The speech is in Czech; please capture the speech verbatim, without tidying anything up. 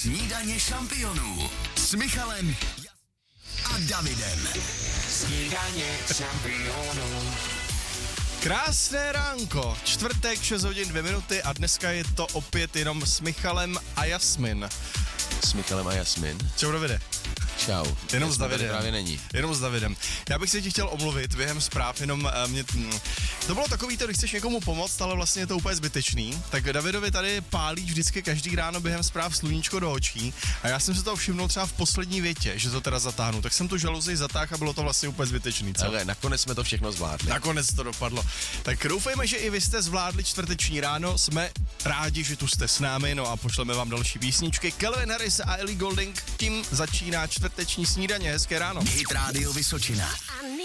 Snídaně šampionů s Michalem a Davidem. Snídaně šampionů. Krásné ránko, čtvrtek, šest hodin dvě minuty a dneska je to opět jenom s Michalem a Jasmin. S Michalem a Jasmin. Čau, Davide. Čau. Jenom s Davidem. Právě není. Jenom s Davidem. Já bych se ti chtěl omluvit během zpráv, jenom uh, mě... Mm, to bylo takový, to, když chceš někomu pomoct, ale vlastně je to úplně zbytečný. Tak Davidovi tady pálí vždycky každý ráno během zpráv sluníčko do očí a já jsem se toho všimnul třeba v poslední větě, že to teda zatáhnu. Tak jsem tu žaluzii zatáhl a bylo to vlastně úplně zbytečný, co? Ale nakonec jsme to všechno zvládli. Nakonec to dopadlo. Tak doufejme, že i vy jste zvládli čtvrteční ráno. Jsme rádi, že tu jste s námi, no a pošleme vám další písničky. Calvin Harris a Ellie Goulding, tím začíná čtvrteční snídaně. Hezké ráno. Hit Radio Vysočina.